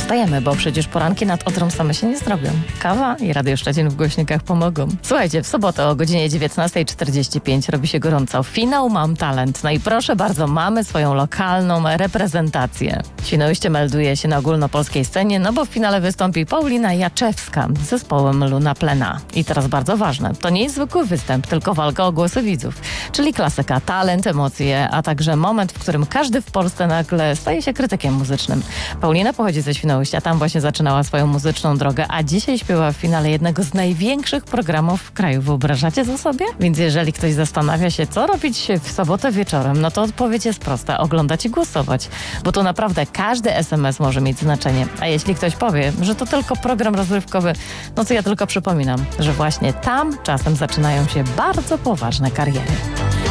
Wstajemy, bo przecież poranki nad Odrą same się nie zrobią. Kawa i Radio Szczecin w głośnikach pomogą. Słuchajcie, w sobotę o godzinie 19:45 robi się gorąco. Finał Mam Talent. No i proszę bardzo, mamy swoją lokalną reprezentację. Świnoujście melduje się na ogólnopolskiej scenie, no bo w finale wystąpi Paulina Jaczewska z zespołem Luna Plena. I teraz bardzo ważne, to nie jest zwykły występ, tylko walka o głosy widzów. Czyli klasyka, talent, emocje, a także moment, w którym każdy w Polsce nagle staje się krytykiem muzycznym. Paulina pochodzi ze Świnoujścia, tam właśnie zaczynała swoją muzyczną drogę, a dzisiaj śpiewa w finale jednego z największych programów w kraju. Wyobrażacie to sobie? Więc jeżeli ktoś zastanawia się, co robić w sobotę wieczorem, no to odpowiedź jest prosta. Oglądać i głosować. Bo tu naprawdę każdy SMS może mieć znaczenie. A jeśli ktoś powie, że to tylko program rozrywkowy, no to ja tylko przypominam, że właśnie tam czasem zaczynają się bardzo poważne kariery.